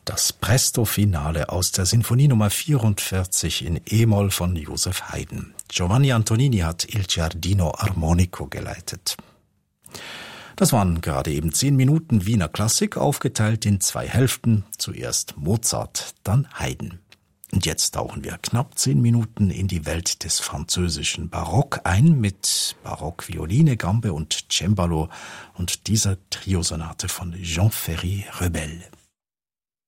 Das Presto-Finale aus der Sinfonie Nummer 44 in E-Moll von Joseph Haydn. Giovanni Antonini hat Il Giardino Armonico geleitet. Das waren gerade eben 10 Minuten Wiener Klassik, aufgeteilt in 2 Hälften. Zuerst Mozart, dann Haydn. Und jetzt tauchen wir knapp 10 Minuten in die Welt des französischen Barock ein mit Barock-Violine, Gambe und Cembalo und dieser Triosonate von Jean-Ferry Rebel.